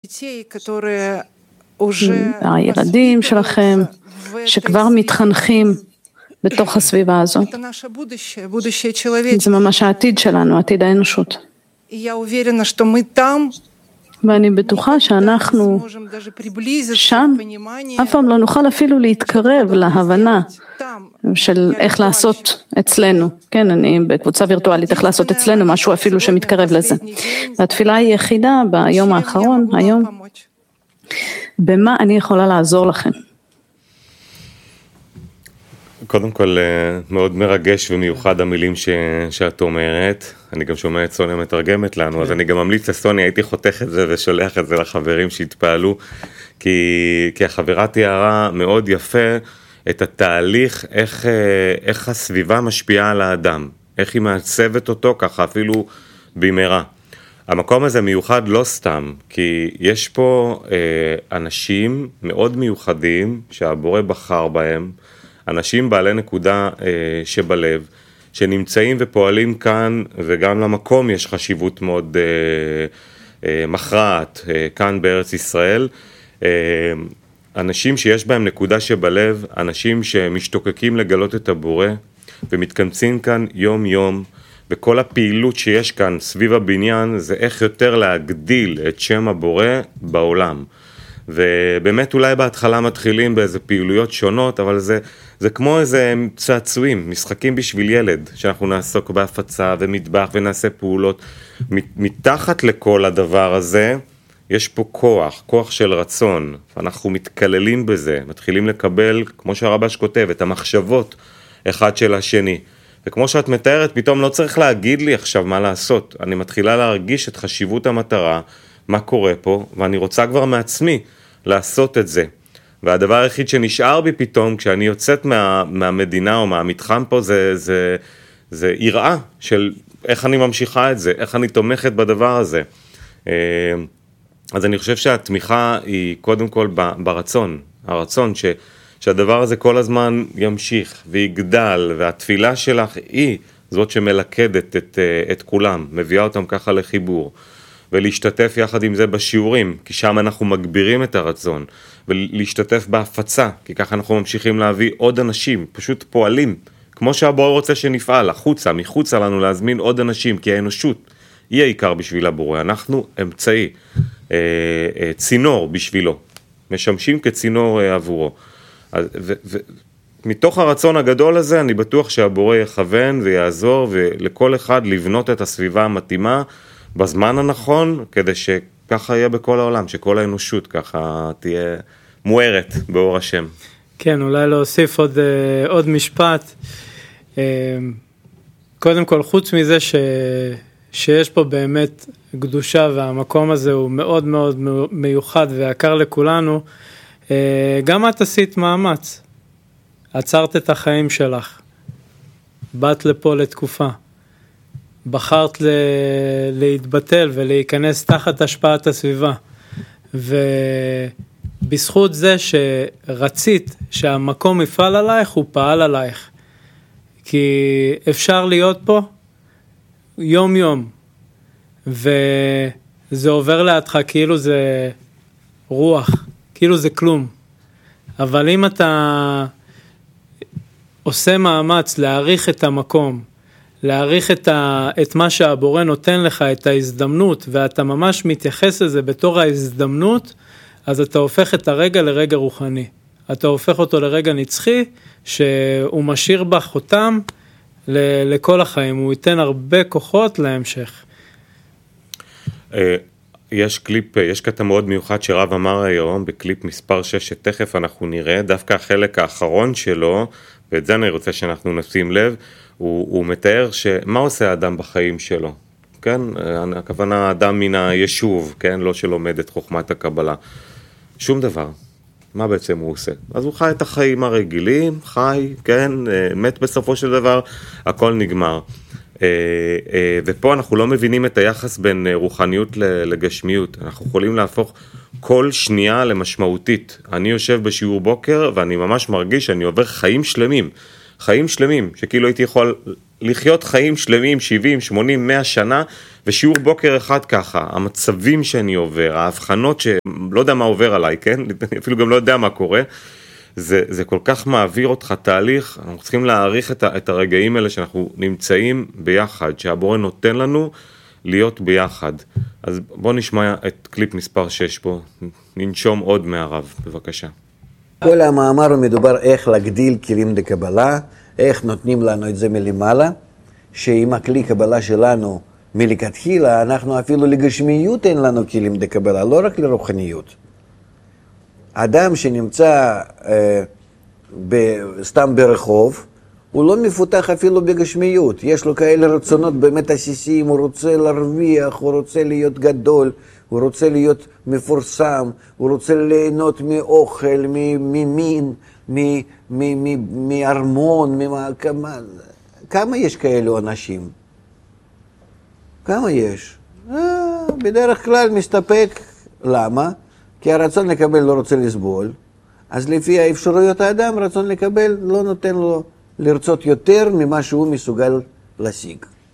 הילדים שלכם, שכבר מתחנכים בתוך הסביבה הזאת. זה ממש העתיד שלנו, עתיד האנושות. ואני בטוחה שאנחנו שם, אף פעם לא נוכל אפילו להתקרב להבנה של איך לעשות אצלנו. כן, אני בקבוצה וירטואלית, איך לעשות אצלנו משהו אפילו שמתקרב לזה. והתפילה היא יחידה ביום האחרון, היום, במה אני יכולה לעזור לכם? קודם כל, מאוד מרגש ומיוחד המילים שאת אומרת. אני גם שומע את סוניה מתרגמת לנו, אז אני גם ממליץ לסוניה, הייתי חותך את זה ושולח את זה לחברים שהתפעלו, כי החברה תיארה מאוד יפה את התהליך, איך הסביבה משפיעה על האדם, איך היא מעצבת אותו ככה אפילו במהרה. המקום הזה מיוחד לא סתם, כי יש פה אנשים מאוד מיוחדים שהבורא בחר בהם, אנשים בעלי נקודה שבלב, שנמצאים ופועלים כאן, וגם למקום יש חשיבות מאוד מכרעת כאן בארץ ישראל. אנשים שיש בהם נקודה שבלב, אנשים שמשתוקקים לגלות את הבורא, ומתכנסים כאן יום יום, וכל הפעילות שיש כאן סביב הבניין, זה איך יותר להגדיל את שם הבורא בעולם. ובאמת אולי בהתחלה מתחילים באיזה פעילויות שונות, אבל זה כמו איזה צעצועים, משחקים בשביל ילד, שאנחנו נעסוק בהפצה ומטבח ונעשה פעולות. מתחת לכל הדבר הזה, יש פה כוח של רצון, ואנחנו מתקללים בזה, מתחילים לקבל, כמו שהרבש כותב, את המחשבות אחד של השני. וכמו שאת מתארת, פתאום לא צריך להגיד לי עכשיו מה לעשות, אני מתחילה להרגיש את חשיבות המטרה, מה קורה פה, ואני רוצה כבר מעצמי לעשות את זה. והדבר היחיד שנשאר בי פתאום, כשאני יוצאת מהמדינה או מהמתחם פה, זה יראה של איך אני ממשיכה את זה, איך אני תומכת בדבר הזה. אז אני חושב שהתמיכה היא קודם כל הרצון שהדבר הזה כל הזמן ימשיך ויגדל, והתפילה שלך היא זאת שמלכדת את כולם, מביאה אותם ככה לחיבור. ולהשתתף יחד עם זה בשיעורים, כי שם אנחנו מגבירים את הרצון, ולהשתתף בהפצה, כי ככה אנחנו ממשיכים להביא עוד אנשים, פשוט פועלים, כמו שהבורא רוצה שנפעל, מחוצה לנו להזמין עוד אנשים, כי האנושות היא העיקר בשביל הבורא, אנחנו אמצעי, צינור בשבילו, משמשים כצינור עבורו. מתוך הרצון הגדול הזה, אני בטוח שהבורא יכוון ויעזור, ולכל אחד לבנות את הסביבה המתאימה, בזמן הנכון, כדי שככה יהיה בכל העולם, שכל האנושות ככה תהיה מוארת באור השם. כן, אולי להוסיף עוד משפט. קודם כל, חוץ מזה שיש פה באמת קדושה, והמקום הזה הוא מאוד מאוד מיוחד ויקר לכולנו, גם את עשית מאמץ. עצרת את החיים שלך. באת לפה לתקופה. בחרת להתבטל ולהיכנס תחת השפעת הסביבה, ובזכות זה שרצית שהמקום יפעל עלייך, הוא פעל עלייך, כי אפשר להיות פה יום יום, וזה עובר לידך כאילו זה רוח, כאילו זה כלום, אבל אם אתה עושה מאמץ להעריך את המקום, להעריך את מה שהבורא נותן לך, את ההזדמנות, ואתה ממש מתייחס לזה בתור ההזדמנות, אז אתה הופך את הרגע לרגע רוחני. אתה הופך אותו לרגע נצחי, שהוא משאיר בה חותם לכל החיים. הוא ייתן הרבה כוחות להמשך. יש קטע מאוד מיוחד שרב אמר היום, בקליפ מספר 6, שתכף אנחנו נראה, דווקא החלק האחרון שלו, ואת זה אני רוצה שאנחנו נשים לב, הוא מתאר מה עושה האדם בחיים שלו, כן? הכוונה האדם מן היישוב, כן? לא שלומד את חוכמת הקבלה. שום דבר. מה בעצם הוא עושה? אז הוא חי את החיים הרגילים, כן? מת בסופו של דבר, הכל נגמר. ופה אנחנו לא מבינים את היחס בין רוחניות לגשמיות. אנחנו יכולים להפוך כל שנייה למשמעותית. אני יושב בשיעור בוקר ואני ממש מרגיש שאני עובר חיים שלמים, שכאילו הייתי יכול לחיות חיים שלמים, 70, 80, 100 שנה, ושיעור בוקר אחד ככה, המצבים שאני עובר, ההבחנות שלא יודע מה עובר עליי, כן? אפילו גם לא יודע מה קורה, זה כל כך מעביר אותך תהליך, אנחנו צריכים להעריך את הרגעים האלה שאנחנו נמצאים ביחד, שהבורא נותן לנו להיות ביחד. אז בוא נשמע את קליפ מספר 6 פה, ננשום עוד מהרב, בבקשה. כל המאמר הוא מדובר איך להגדיל כלים לקבלה, איך נותנים לנו את זה מלמעלה, שעם הכלי קבלה שלנו מלכתחילה, אנחנו אפילו לגשמיות אין לנו כלים לקבלה, לא רק לרוחניות. אדם שנמצא סתם ברחוב, הוא לא מפותח אפילו בגשמיות. יש לו כאלה רצונות באמת עסיסיים, הוא רוצה להרוויח, הוא רוצה להיות גדול, הוא רוצה להיות מפורסם, הוא רוצה ליהנות מאוכל, ממין, מארמון, כמה יש כאלו אנשים? כמה יש? בדרך כלל מסתפק. למה? כי הרצון לקבל לא רוצה לסבול, אז לפי האפשרויות האדם, רצון לקבל לא נותן לו לרצות יותר ממה שהוא מסוגל להשיג.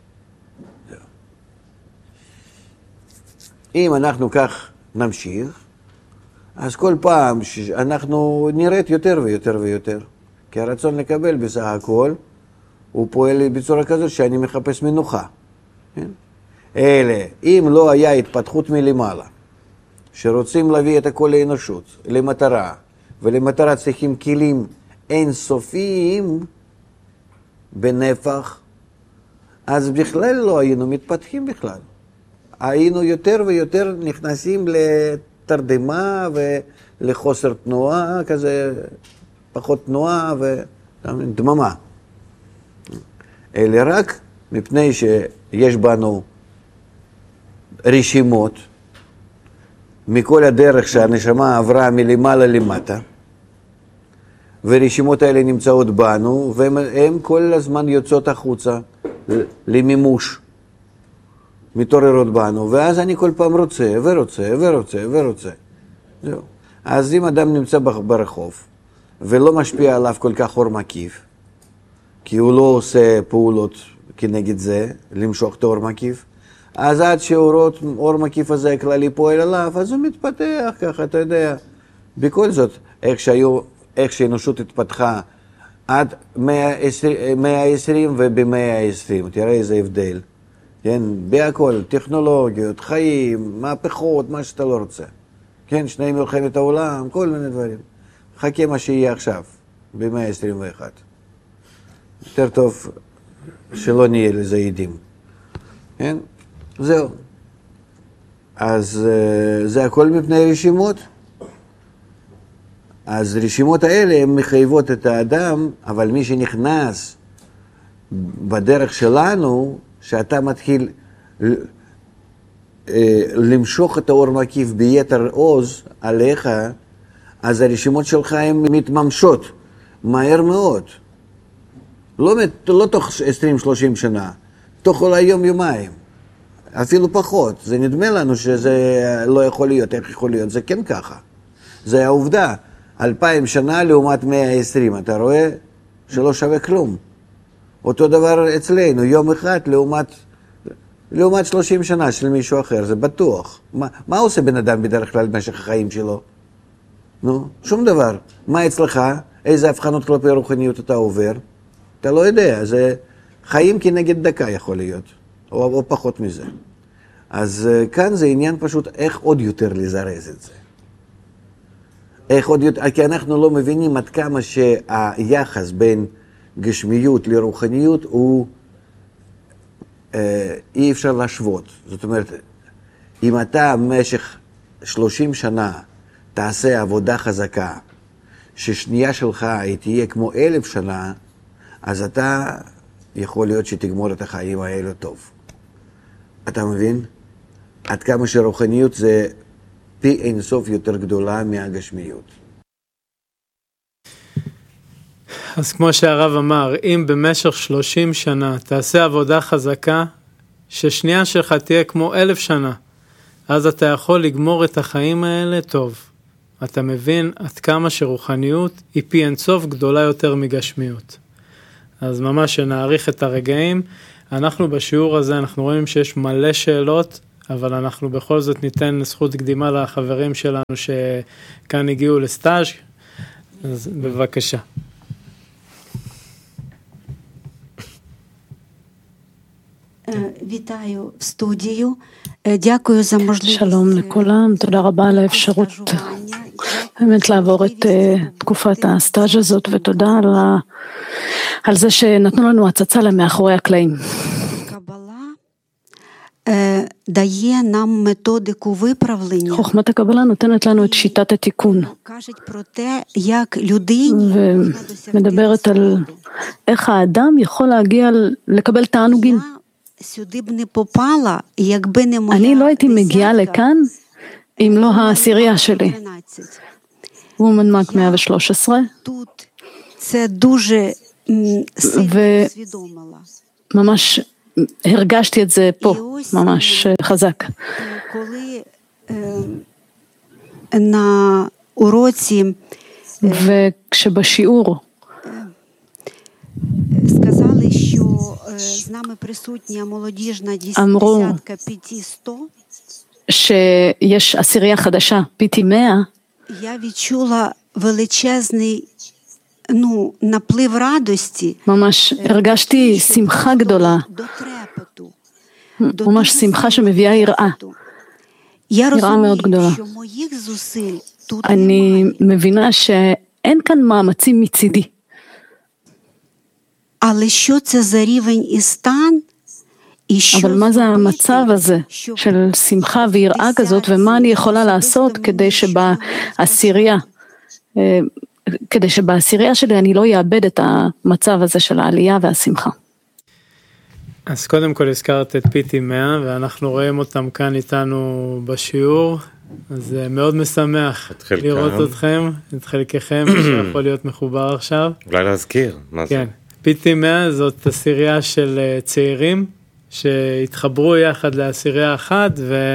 אם אנחנו כך נמשיך, אז כל פעם אנחנו נראית יותר ויותר ויותר. כי הרצון לקבל בסך הכל, הוא פועל בצורה כזאת שאני מחפש מנוחה. כן? אלה, אם לא היה התפתחות מלמעלה, שרוצים להביא את הכל לאנושות, למטרה, ולמטרה צריכים כלים אינסופיים בנפח, אז בכלל לא היינו מתפתחים בכלל. היינו יותר ויותר נכנסים לתרדמה ולחוסר תנועה, כזה פחות תנועה ודממה. אלא רק מפני שיש בנו רשימות, מכל הדרך שהנשמה עברה מלמעלה למטה, ורשימות האלה נמצאות בנו, והן כל הזמן יוצאות החוצה למימוש, מתעוררות בנו, ואז אני כל פעם רוצה ורוצה ורוצה ורוצה. זהו. אז אם אדם נמצא ברחוב, ולא משפיע עליו כל כך אור מקיף, כי הוא לא עושה פעולות כנגד זה, למשוך את האור מקיף, אז עד שהאור מקיף הזה הכללי פועל עליו, אז הוא מתפתח ככה, אתה יודע. בכל זאת, איך שהאנושות התפתחה עד 120 וב-120, תראה איזה הבדל. כן, בהכל, טכנולוגיות, חיים, מהפכות, מה שאתה לא רוצה. כן, שני מלחמת העולם, כל מיני דברים. חכה מה שיהיה עכשיו, ב-121. יותר טוב שלא נהיה לזה עדים. כן? זהו. אז זה הכל מפני רשימות. אז רשימות האלה הן מחייבות את האדם, אבל מי שנכנס בדרך שלנו, שאתה מתחיל למשוך את האור מקיף ביתר עוז עליך, אז הרשימות שלך הן מתממשות מהר מאוד. לא תוך 20-30 שנה, תוך אולי יום-יומיים. אפילו פחות. זה נדמה לנו שזה לא יכול להיות. איך יכול להיות? זה כן ככה. זה העובדה. 2000 שנה לעומת 120. אתה רואה שלא שווה כלום. אותו דבר אצלנו. יום אחד לעומת 30 שנה של מישהו אחר. זה בטוח. מה עושה בן אדם בדרך כלל במשך החיים שלו? נו, שום דבר. מה אצלך? איזה הבחנות כלפי רוחניות אתה עובר? אתה לא יודע. זה חיים כנגד דקה יכול להיות. או פחות מזה. אז כאן זה עניין פשוט איך עוד יותר לזרז את זה. איך עוד יותר, כי אנחנו לא מבינים עד כמה שהיחס בין גשמיות לרוחניות הוא אי אפשר להשוות. זאת אומרת, אם אתה במשך 30 שנה תעשה עבודה חזקה, ששנייה שלך תהיה כמו 1000 שנה, אז אתה יכול להיות שתגמור את החיים האלה טוב. אתה מבין? עד כמה שרוחניות זה פי אינסוף יותר גדולה מהגשמיות. אז כמו שהרב אמר, אם במשך 30 שנה תעשה עבודה חזקה, ששנייה שלך תהיה כמו 1000 שנה, אז אתה יכול לגמור את החיים האלה טוב. אתה מבין עד כמה שרוחניות היא פי אינסוף גדולה יותר מגשמיות. אז ממש שנעריך את הרגעים. אנחנו בשיעור הזה, אנחנו רואים שיש מלא שאלות, אבל אנחנו בכל זאת ניתן זכות קדימה לחברים שלנו שכאן הגיעו לסטאז', אז בבקשה. Вітаю в студію. Дякую за можливість. שלום לכולם, תודה רבה על האפשרות באמת לעבור את תקופת הסטאז' הזאת, ותודה על זה שנתנו לנו הצצה למאחורי הקלעים. דає нам методику виправлення. חוכמת הקבלה נותנת לנו את שיטת התיקון. кажуть про те, як людині ומדברת על איך האדם יכול להגיע לקבל תענוגים. сюди б не попала, якби не моя. אני לא הייתי מגיעה לכאן אם לא העשירייה שלי. וומן מק 113. тут це дуже сильно усвідомила. ממש הרגשתי את זה פה, ממש חזק. коли на уроці וכשבשיעור сказали, що з нами присутня молодіжна десятка PT100, שיש עשירייה חדשה, PT100, я відчула величезний наплив радості, ממש הרגשתי שמחה גדולה, до трепету, ממש שמחה שמביאה יראה. я מאוד גדולה. розумію, що моїх зусиль тут אני немає. מבינה שאין כאן מאמצים מצידי. Але що це за рівень і стан? І що אבל מה זה зробити, המצב הזה щоб של שמחה ויראה כזאת, ומה אני יכולה לעשות כדי שבעשירייה שלי אני לא אאבד את המצב הזה של העלייה והשמחה. אז קודם כל הזכרת את PT100, ואנחנו רואים אותם כאן איתנו בשיעור, אז זה מאוד משמח לראות אתכם, את חלקכם שיכול להיות מחובר עכשיו. אולי להזכיר, מה זה? כן, PT100 זאת עשירייה של צעירים, שהתחברו יחד לעשירייה אחת,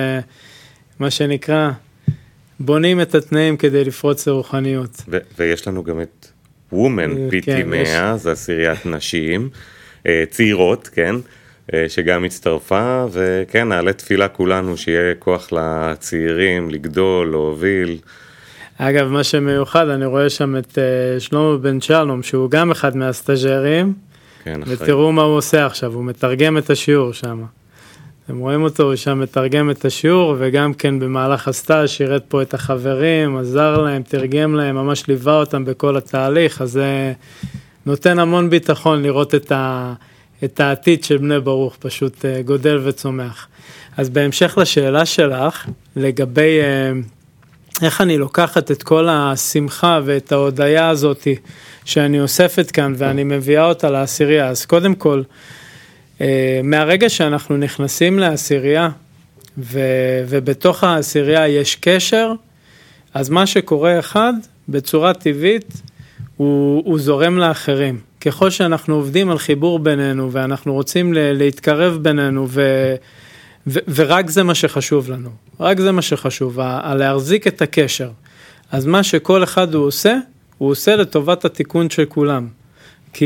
ומה שנקרא, בונים את התנאים כדי לפרוץ לרוחניות. ויש לנו גם את וומן PT100, זה עשיריית נשים, צעירות, כן, שגם הצטרפה, וכן, נעלה תפילה כולנו, שיהיה כוח לצעירים, לגדול, להוביל. אגב, מה שמיוחד, אני רואה שם את שלמה בן שלום, שהוא גם אחד מהסטאז'רים, כן, ותראו מה הוא עושה עכשיו, הוא מתרגם את השיעור שם. אתם רואים אותו, הוא שם מתרגם את השיעור, וגם כן במהלך הסטאז' שירת פה את החברים, עזר להם, תרגם להם, ממש ליווה אותם בכל התהליך, אז זה נותן המון ביטחון לראות את העתיד של בני ברוך, פשוט גודל וצומח. אז בהמשך לשאלה שלך, לגבי איך אני לוקחת את כל השמחה ואת ההודעה הזאת שאני אוספת כאן ואני מביאה אותה לעשירייה, אז קודם כל, מהרגע שאנחנו נכנסים לעשירייה ובתוך העשירייה יש קשר, אז מה שקורה אחד, בצורה טבעית, הוא זורם לאחרים. ככל שאנחנו עובדים על חיבור בינינו ואנחנו רוצים להתקרב בינינו ורק זה מה שחשוב לנו, רק זה מה שחשוב, להחזיק את הקשר. אז מה שכל אחד הוא עושה לטובת התיקון של כולם. כי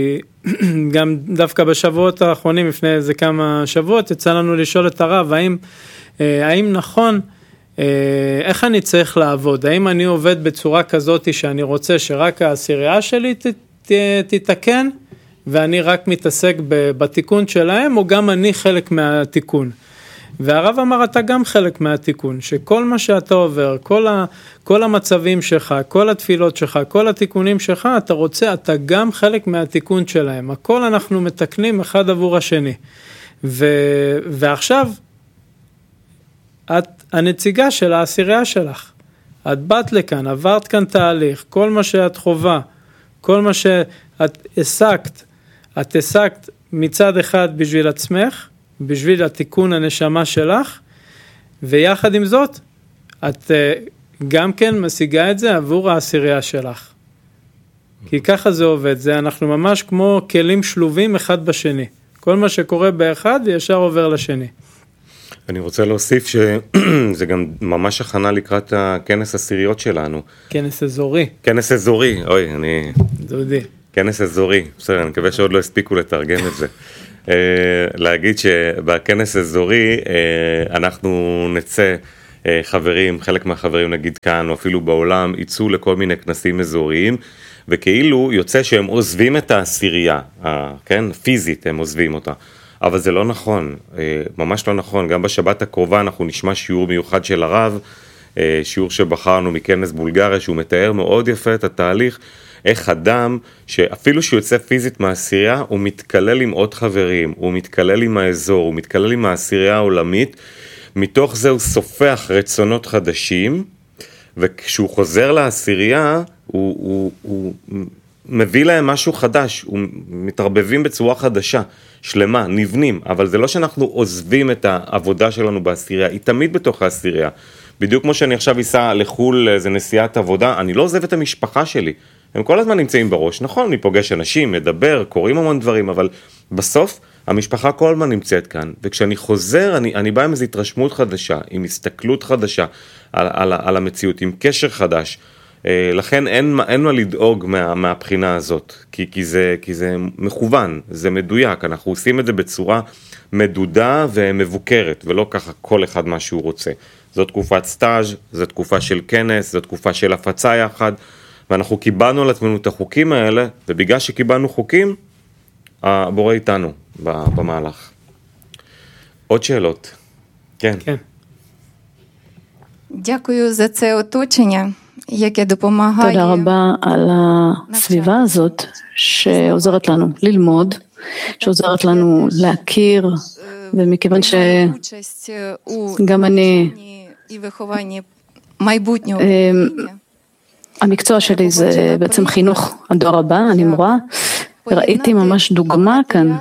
גם דווקא בשבועות האחרונים, לפני איזה כמה שבועות, יצא לנו לשאול את הרב, האם נכון, איך אני צריך לעבוד? האם אני עובד בצורה כזאת שאני רוצה שרק העשירייה שלי תתקן, ואני רק מתעסק בתיקון שלהם, או גם אני חלק מהתיקון? והרב אמר, אתה גם חלק מהתיקון, שכל מה שאתה עובר, כל המצבים שלך, כל התפילות שלך, כל התיקונים שלך, אתה רוצה, אתה גם חלק מהתיקון שלהם. הכל אנחנו מתקנים אחד עבור השני. ועכשיו, את הנציגה של העשירייה שלך. את באת לכאן, עברת כאן תהליך, כל מה שאת חובה, כל מה שאת השגת, את השגת מצד אחד בשביל עצמך, בשביל התיקון הנשמה שלך, ויחד עם זאת, את גם כן משיגה את זה עבור העשירייה שלך. כי ככה זה עובד, זה אנחנו ממש כמו כלים שלובים אחד בשני. כל מה שקורה באחד ישר עובר לשני. אני רוצה להוסיף שזה גם ממש הכנה לקראת הכנס עשיריות שלנו. כנס אזורי. כנס אזורי, אוי, אני... דודי. כנס אזורי, בסדר, אני מקווה שעוד לא הספיקו לתרגם את זה. להגיד שבכנס אזורי אנחנו נצא חברים, חלק מהחברים נגיד כאן או אפילו בעולם, יצאו לכל מיני כנסים אזוריים, וכאילו יוצא שהם עוזבים את העשירייה, כן? פיזית הם עוזבים אותה. אבל זה לא נכון, ממש לא נכון. גם בשבת הקרובה אנחנו נשמע שיעור מיוחד של הרב, שיעור שבחרנו מכנס בולגריה, שהוא מתאר מאוד יפה את התהליך, איך אדם שאפילו שהוא יוצא פיזית מהעשירייה, הוא מתקלל עם עוד חברים, הוא מתקלל עם האזור, הוא מתקלל עם העשירייה העולמית, מתוך זה הוא סופח רצונות חדשים, וכשהוא חוזר לעשירייה, הוא מביא להם משהו חדש, הוא מתערבבים בצורה חדשה, שלמה, נבנים, אבל זה לא שאנחנו עוזבים את העבודה שלנו בעשירייה, היא תמיד בתוך העשירייה. בדיוק כמו שאני עכשיו אסע לחול איזה נסיעת עבודה, אני לא עוזב את המשפחה שלי, הם כל הזמן נמצאים בראש, נכון, אני פוגש אנשים, מדבר, קוראים המון דברים, אבל בסוף המשפחה כל הזמן נמצאת כאן, וכשאני חוזר, אני בא עם איזו התרשמות חדשה, עם הסתכלות חדשה על המציאות, עם קשר חדש, לכן אין מה לדאוג מהבחינה הזאת, כי זה מכוון, זה מדויק, אנחנו עושים את זה בצורה מדודה ומבוקרת, ולא ככה כל אחד מה שהוא רוצה. זו תקופת סטאז', זו תקופה של כנס, זו תקופה של הפצה יחד, ואנחנו קיבלנו על עצמנו את החוקים האלה, ובגלל שקיבלנו חוקים, הבורא איתנו במהלך. עוד שאלות? כן. כן. Дякую за це оточення, яке допомагає. תודה רבה על הסביבה הזאת שעוזרת לנו ללמוד, שעוזרת לנו להכיר, ומכיוון שגם אני, המקצוע שלי זה בעצם חינוך הדור הבא, אני מורה, ראיתי ממש דוגמה כאן,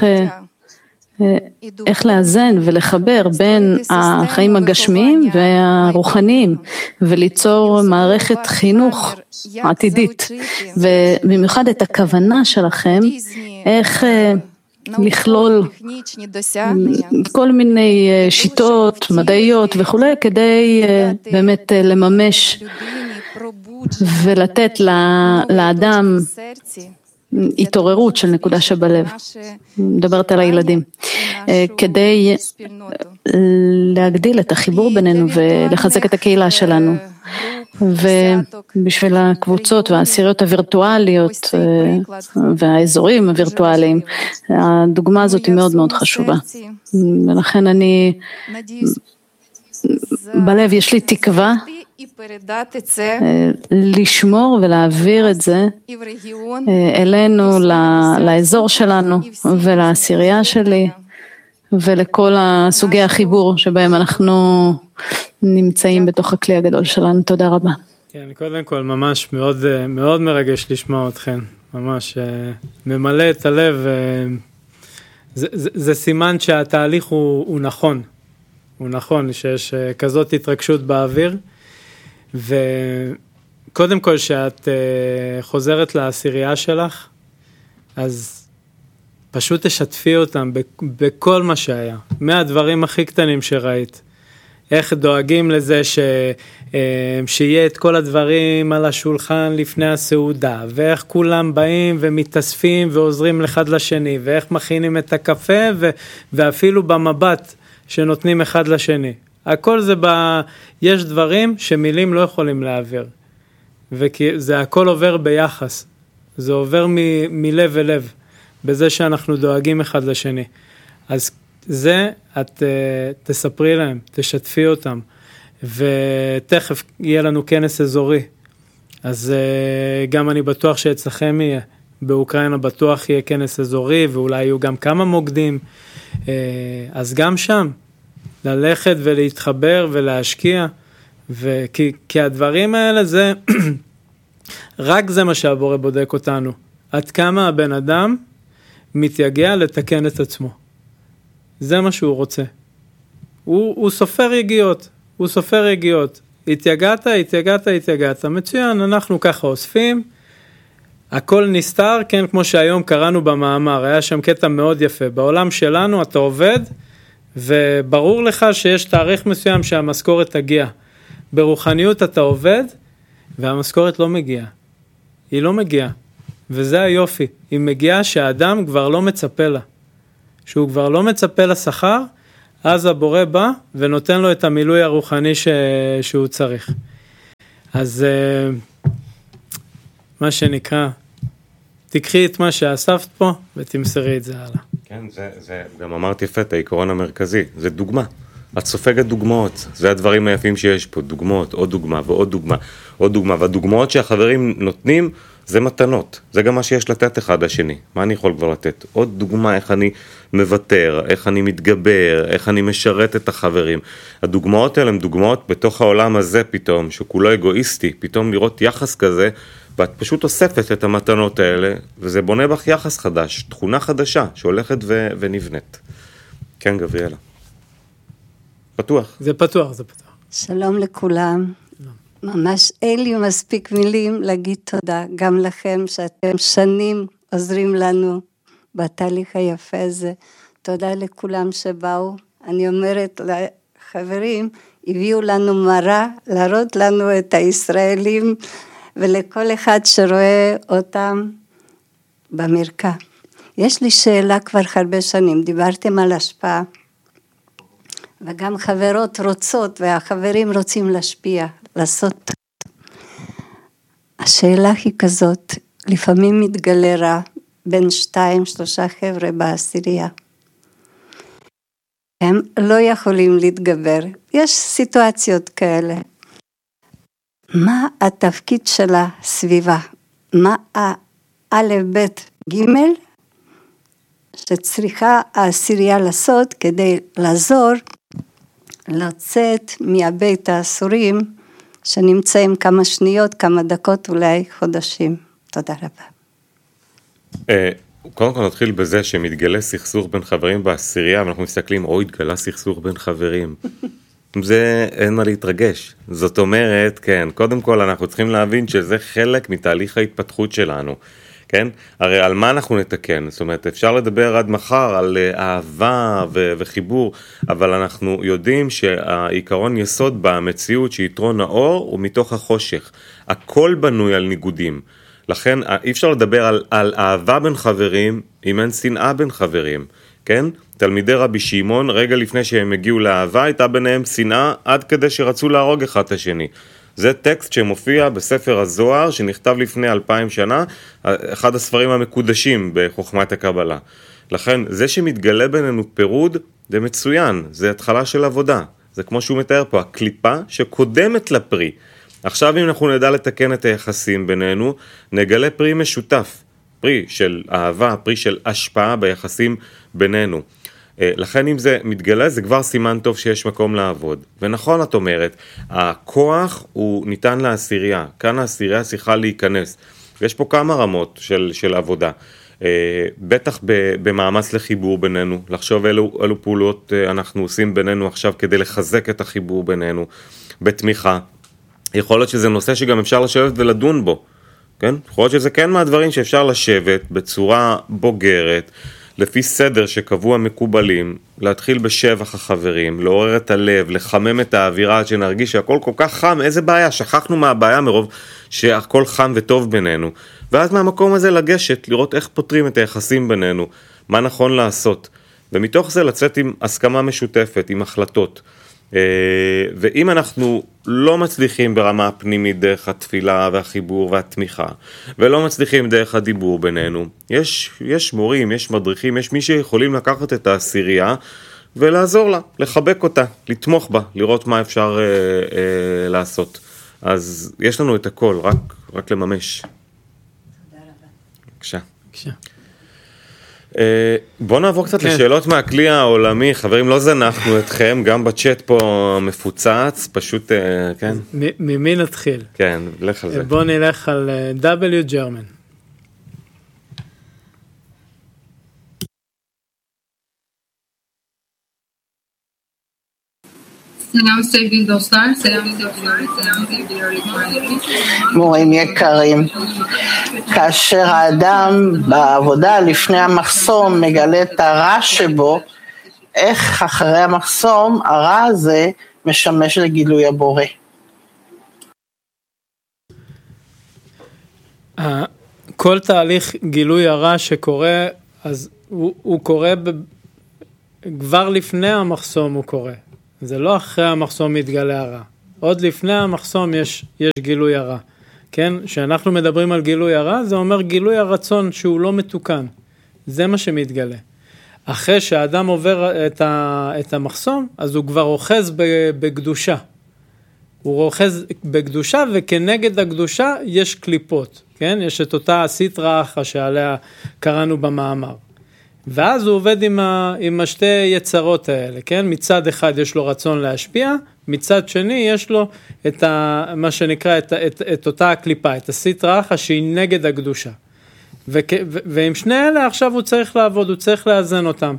איך לאזן ולחבר בין החיים הגשמיים והרוחניים, וליצור מערכת חינוך עתידית, ובמיוחד את הכוונה שלכם, איך לכלול כל מיני שיטות מדעיות וכו', כדי באמת לממש ולתת לאדם התעוררות של נקודה שבלב, מדברת על הילדים, כדי להגדיל את החיבור בינינו ולחזק את הקהילה שלנו. ובשביל הקבוצות והעשיריות הווירטואליות והאזורים הווירטואליים, הדוגמה הזאת היא מאוד מאוד חשובה. ולכן בלב יש לי תקווה לשמור ולהעביר את זה אלינו, לאזור שלנו ולעשירייה שלי ולכל הסוגי החיבור שבהם אנחנו נמצאים בתוך הכלי הגדול שלנו. תודה רבה. כן, קודם כל ממש מאוד, מאוד מרגש לשמוע אתכם, ממש ממלא את הלב, זה סימן שהתהליך הוא נכון, הוא נכון שיש כזאת התרגשות באוויר, וקודם כל שאת חוזרת לעשירייה שלך, אז פשוט תשתפי אותם בכל מה שהיה, מהדברים הכי קטנים שראית, איך דואגים לזה שיהיה את כל הדברים על השולחן לפני הסעודה, ואיך כולם באים ומתאספים ועוזרים אחד לשני, ואיך מכינים את הקפה, ואפילו במבט שנותנים אחד לשני. הכל זה יש דברים שמילים לא יכולים להעביר, וזה הכל עובר ביחס, זה עובר מלב אל לב, בזה שאנחנו דואגים אחד לשני. אז זה את תספרי להם, תשתפי אותם, ותכף יהיה לנו כנס אזורי, אז גם אני בטוח שאצלכם יהיה, באוקראינה בטוח יהיה כנס אזורי, ואולי יהיו גם כמה מוקדים, אז גם שם, ללכת ולהתחבר ולהשקיע, כי הדברים האלה זה, רק זה מה שהבורא בודק אותנו, עד כמה הבן אדם מתייגע לתקן את עצמו. זה מה שהוא רוצה. הוא סופר יגיעות, הוא סופר יגיעות. התייגעת, מצוין, אנחנו ככה אוספים, הכל נסתר, כן, כמו שהיום קראנו במאמר, היה שם קטע מאוד יפה. בעולם שלנו אתה עובד, וברור לך שיש תאריך מסוים שהמשכורת תגיע. ברוחניות אתה עובד, והמשכורת לא מגיעה. היא לא מגיעה. וזה היופי. היא מגיעה שהאדם כבר לא מצפה לה. שהוא כבר לא מצפה לשכר, אז הבורא בא ונותן לו את המילוי הרוחני שהוא צריך. אז מה שנקרא, תקחי את מה שאספת פה ותמסרי את זה הלאה. כן, זה גם אמרתי יפה, את העיקרון המרכזי, זה דוגמה. את סופגת דוגמאות, זה הדברים היפים שיש פה, דוגמאות, עוד דוגמה ועוד דוגמה, עוד דוגמה, והדוגמאות שהחברים נותנים זה מתנות, זה גם מה שיש לתת אחד לשני, מה אני יכול כבר לתת? עוד דוגמה איך אני מוותר, איך אני מתגבר, איך אני משרת את החברים. הדוגמאות האלה הן דוגמאות בתוך העולם הזה פתאום, שכולו אגואיסטי, פתאום לראות יחס כזה, ואת פשוט אוספת את המתנות האלה, וזה בונה בך יחס חדש, תכונה חדשה שהולכת ונבנית. כן, גבריאלה. פתוח. זה פתוח, זה פתוח. שלום לכולם. ממש אין לי מספיק מילים להגיד תודה, גם לכם שאתם שנים עוזרים לנו בתהליך היפה הזה. תודה לכולם שבאו. אני אומרת לחברים, הביאו לנו מראה, להראות לנו את הישראלים, ולכל אחד שרואה אותם במרקע. יש לי שאלה כבר הרבה שנים, דיברתם על השפעה, וגם חברות רוצות, והחברים רוצים להשפיע, לעשות. השאלה היא כזאת, לפעמים מתגלה רע, בין 2-3 חבר'ה בעשירייה. הם לא יכולים להתגבר, יש סיטואציות כאלה. מה התפקיד של הסביבה? מה א' ב' ג' שצריכה העשירייה לעשות כדי לעזור לצאת מהבית האסורים שנמצאים כמה שניות, כמה דקות, אולי חודשים. תודה רבה. קודם כל נתחיל בזה שמתגלה סכסוך בין חברים בעשירייה, ואנחנו מסתכלים, התגלה סכסוך בין חברים. זה אין מה להתרגש. זאת אומרת, כן, קודם כל אנחנו צריכים להבין שזה חלק מתהליך ההתפתחות שלנו. כן? הרי על מה אנחנו נתקן? זאת אומרת, אפשר לדבר עד מחר על אהבה וחיבור, אבל אנחנו יודעים שהעיקרון יסוד במציאות שיתרון האור הוא מתוך החושך. הכל בנוי על ניגודים. לכן אי אפשר לדבר על אהבה בין חברים אם אין שנאה בין חברים. כן? תלמידי רבי שמעון, רגע לפני שהם הגיעו לאהבה, הייתה ביניהם שנאה עד כדי שרצו להרוג אחד את השני. זה טקסט שמופיע בספר הזוהר, שנכתב לפני 2000 שנה, אחד הספרים המקודשים בחוכמת הקבלה. לכן, זה שמתגלה בינינו פירוד, זה מצוין, זה התחלה של עבודה. זה כמו שהוא מתאר פה, הקליפה שקודמת לפרי. עכשיו אם אנחנו נדע לתקן את היחסים בינינו, נגלה פרי משותף. פרי של אהבה, פרי של השפעה ביחסים בינינו. לכן אם זה מתגלה, זה כבר סימן טוב שיש מקום לעבוד. ונכון את אומרת, הכוח הוא ניתן לעשירייה. כאן העשירייה צריכה להיכנס. ויש פה כמה רמות של עבודה. בטח במאמץ לחיבור בינינו, לחשוב אילו פעולות אנחנו עושים בינינו עכשיו כדי לחזק את החיבור בינינו, בתמיכה. יכול להיות שזה נושא שגם אפשר לשבת ולדון בו. כן? יכול להיות שזה כן מהדברים שאפשר לשבת בצורה בוגרת, לפי סדר שקבוע מקובלים, להתחיל בשבח החברים, לעורר את הלב, לחמם את האווירה, שנרגיש שהכל כל כך חם, איזה בעיה, שכחנו מהבעיה מרוב שהכל חם וטוב בינינו, ואז מהמקום הזה לגשת, לראות איך פותרים את היחסים בינינו, מה נכון לעשות, ומתוך זה לצאת עם הסכמה משותפת, עם החלטות, ואם אנחנו לא מצליחים ברמה הפנימית דרך התפילה והחיבור והתמיכה, ולא מצליחים דרך הדיבור בינינו, יש מורים, יש מדריכים, יש מי שיכולים לקחת את העשירייה ולעזור לה, לחבק אותה, לתמוך בה, לראות מה אפשר לעשות. אז יש לנו את הכל, רק לממש. תודה רבה. בבקשה. בבקשה. בואו נעבור קצת לשאלות מהכלי העולמי. חברים, לא זנחנו אתכם, גם בצ'אט פה מפוצץ, פשוט, כן. ממי נתחיל? כן, לך על זה. בואו נלך על W German. סלאם סייבים דוסטר, סלאם סייבים אורגנלית. מורים יקרים, כאשר האדם בעבודה לפני המחסום מגלה את הרע שבו, איך אחרי המחסום הרע הזה משמש לגילוי הבורא? כל תהליך גילוי הרע שקורה, אז הוא קורה כבר לפני המחסום הוא קורה. זה לא אחרי המחסום מתגלה הרע. עוד לפני המחסום יש גילוי הרע. כן? שאנחנו מדברים על גילוי הרע, זה אומר גילוי הרצון שהוא לא מתוקן. זה מה שמתגלה. אחרי שהאדם עובר את המחסום, אז הוא כבר רוכז בקדושה. הוא רוכז בקדושה, וכנגד הקדושה יש קליפות. כן? יש את אותה סטרא אחרא שעליה קראנו במאמר. ואז הוא עובד עם השתי יצרות האלה, כן? מצד אחד יש לו רצון להשפיע, מצד שני יש לו את מה שנקרא, את אותה הקליפה, את הסטרא אחרא שהיא נגד הקדושה. ועם שני אלה עכשיו הוא צריך לעבוד, הוא צריך לאזן אותם.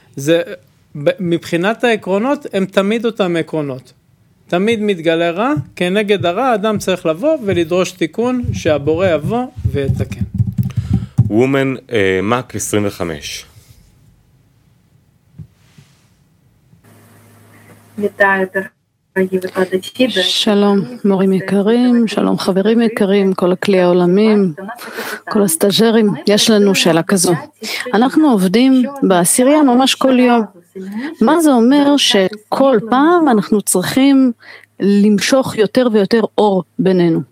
מבחינת העקרונות, הם תמיד אותם עקרונות. תמיד מתגלה רע, כנגד הרע, האדם צריך לבוא ולדרוש תיקון שהבורא יבוא ויתקן. וומן מק 25. שלום מורים יקרים, שלום חברים יקרים, כל הכלי העולמים, כל הסטאז'רים. יש לנו שאלה כזו. אנחנו עובדים בעשירייה ממש כל יום. מה זה אומר שכל פעם אנחנו צריכים למשוך יותר ויותר אור בינינו?